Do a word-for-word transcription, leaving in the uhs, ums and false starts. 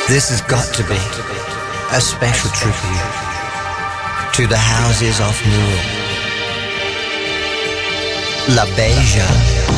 This has got to be a special tribute to the houses of New York. La Beja.